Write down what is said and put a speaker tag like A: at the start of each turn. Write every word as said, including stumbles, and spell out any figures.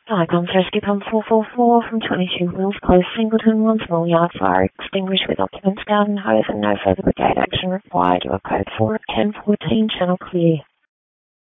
A: Icons Rescue Pump four four four from twenty-two Wills Close, Singleton. One small yard fire extinguished with occupants down and hose and no further brigade action required. Your code four at ten fourteen, channel clear.